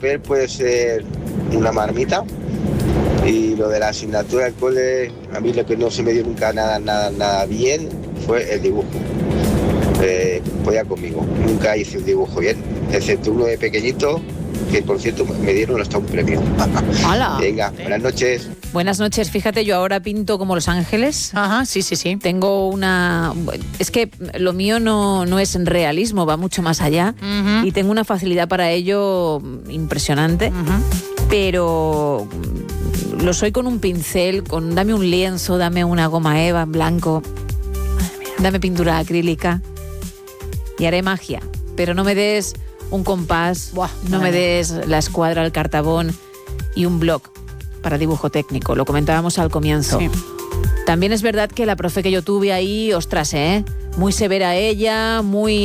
papel puede ser una marmita. Y lo de la asignatura del cole, a mí lo que no se me dio nunca nada bien fue el dibujo. Podía conmigo, nunca hice un dibujo bien, excepto uno de pequeñito, que por cierto me dieron hasta un premio. ¡Hala! Venga, buenas noches. Buenas noches, fíjate, yo ahora pinto como Los Ángeles. Ajá, sí. Tengo una... Es que lo mío no es en realismo, va mucho más allá. Uh-huh. Y tengo una facilidad para ello impresionante. Uh-huh. Pero lo soy con un pincel, dame un lienzo, dame una goma eva en blanco, dame pintura acrílica y haré magia. Pero no me des un compás, no me des la escuadra, el cartabón y un bloc para dibujo técnico. Lo comentábamos al comienzo. Sí. También es verdad que la profe que yo tuve ahí, ostras, muy severa ella,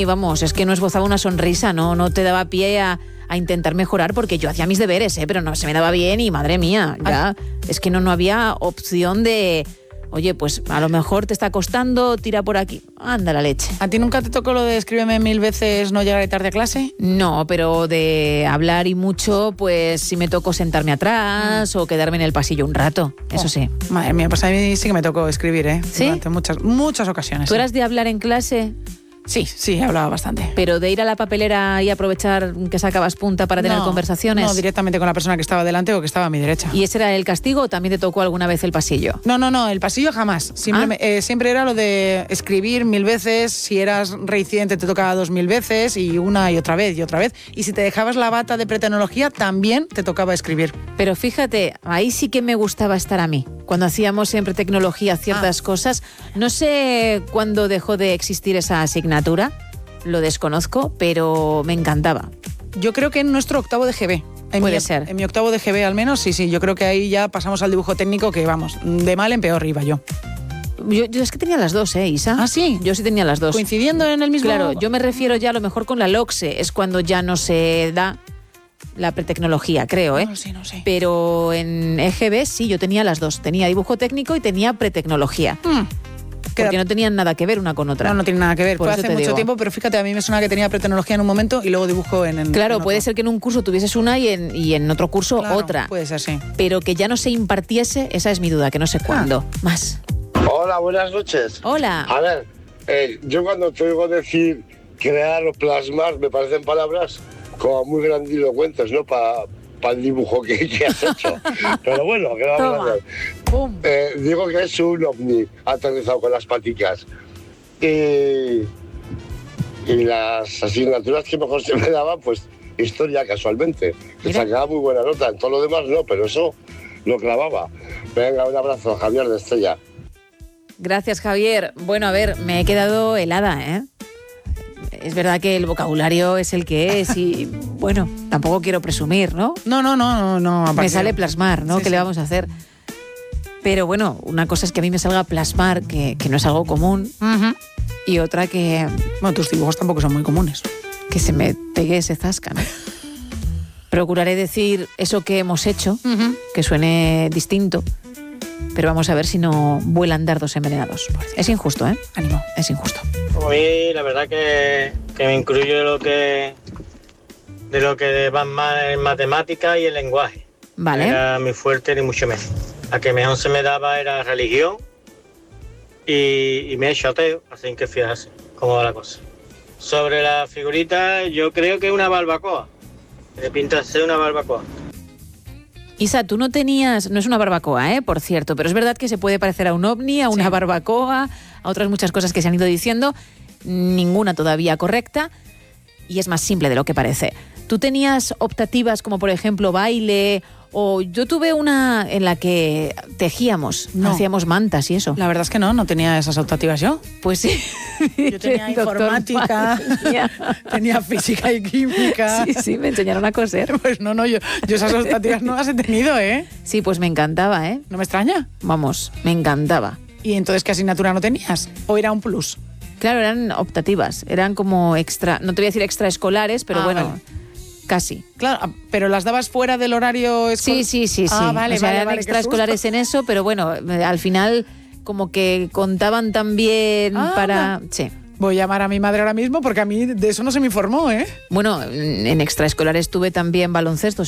es que no esbozaba una sonrisa, no te daba pie a intentar mejorar, porque yo hacía mis deberes, pero no se me daba bien y madre mía, ya es que no había opción de, oye, pues a lo mejor te está costando, tira por aquí, anda la leche. ¿A ti nunca te tocó lo de escríbeme 1000 veces no llegaré tarde a clase? No, pero de hablar y mucho, pues sí me tocó sentarme atrás o quedarme en el pasillo un rato, eso sí. Madre mía, pues a mí sí que me tocó escribir, ¿Sí? Durante muchas ocasiones. ¿Tú eras de hablar en clase? Sí, hablaba bastante. ¿Pero de ir a la papelera y aprovechar que sacabas punta para tener conversaciones? No, directamente con la persona que estaba delante o que estaba a mi derecha. ¿Y ese era el castigo o también te tocó alguna vez el pasillo? No, el pasillo jamás. Siempre era lo de escribir 1000 veces, si eras reincidente te tocaba 2000 veces y una y otra vez. Y si te dejabas la bata de pretecnología, también te tocaba escribir. Pero fíjate, ahí sí que me gustaba estar a mí. Cuando hacíamos siempre tecnología, ciertas cosas, no sé cuándo dejó de existir esa asignatura, lo desconozco, pero me encantaba. Yo creo que en nuestro octavo de GB. Puede ser. En mi octavo de GB al menos, sí, yo creo que ahí ya pasamos al dibujo técnico que, vamos, de mal en peor iba yo. Yo es que tenía las dos, Isa. ¿Ah, sí? Yo sí tenía las dos. ¿Coincidiendo en el mismo...? Claro, yo me refiero ya a lo mejor con la LOCSE, es cuando ya no se da la pretecnología, creo, No sé. Pero en EGB sí, yo tenía las dos. Tenía dibujo técnico y tenía pretecnología. Porque no tenían nada que ver una con otra. No tienen nada que ver. Por Fue hace mucho tiempo, pero fíjate, a mí me suena que tenía pretecnología en un momento y luego dibujo en Claro, puede ser que en un curso tuvieses una y en otro curso otra. Puede ser, sí. Pero que ya no se impartiese, esa es mi duda, que no sé cuándo. Más. Hola, buenas noches. Hola. A ver, yo cuando te oigo decir crear o plasmar, me parecen palabras como muy grandilocuentes, ¿no? Para el dibujo que has hecho. Pero bueno, que vamos a hacer. Digo que es un ovni aterrizado con las paticas. Y las asignaturas que mejor se me daban, pues historia, casualmente. Que sacaba muy buena nota. En todo lo demás no, pero eso lo clavaba. Venga, un abrazo, Javier de Estella. Gracias, Javier. Bueno, a ver, me he quedado helada, Es verdad que el vocabulario es el que es y, bueno, tampoco quiero presumir, ¿no? No. Me sale plasmar, ¿no? Sí, ¿Qué le vamos a hacer? Pero bueno, una cosa es que a mí me salga plasmar, que no es algo común, y otra que... Bueno, tus dibujos tampoco son muy comunes. Que se me pegue ese zasca, ¿no? Procuraré decir eso que hemos hecho, que suene distinto, pero vamos a ver si no vuelan dardos envenenados. Es injusto, Ánimo, es injusto. A mí la verdad que me incluyo de lo que va más en matemática y el lenguaje. Vale. No era muy fuerte ni mucho menos. La que mejor se me daba era religión y me he hecho ateo, así que fíjate cómo va la cosa. Sobre la figurita, yo creo que es una barbacoa. Le pintaste una barbacoa. Isa, tú no tenías, no es una barbacoa, por cierto, pero es verdad que se puede parecer a un ovni, a una barbacoa, a otras muchas cosas que se han ido diciendo, ninguna todavía correcta, y es más simple de lo que parece. ¿Tú tenías optativas como, por ejemplo, baile? O yo tuve una en la que tejíamos, hacíamos mantas y eso. La verdad es que no tenía esas optativas yo. Pues sí. Yo tenía informática, tenía física y química. Sí, me enseñaron a coser. Pues no, yo esas optativas no las he tenido, Sí, pues me encantaba, ¿No me extraña? Vamos, me encantaba. ¿Y entonces qué asignatura no tenías? ¿O era un plus? Claro, eran optativas, eran como extra, no te voy a decir extraescolares, pero bueno... Vale. Casi. Claro, pero las dabas fuera del horario escolar. Sí. Vale, o sea, eran extraescolares en eso, pero bueno, al final como que contaban también para... Sí. Voy a llamar a mi madre ahora mismo porque a mí de eso no se me informó, Bueno, en extraescolares tuve también baloncesto.